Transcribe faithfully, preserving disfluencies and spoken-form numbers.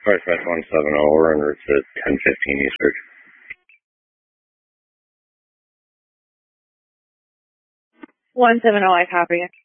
Northwest one seven zero, we're en route to ten fifteen Eastridge. one seven zero, I copy.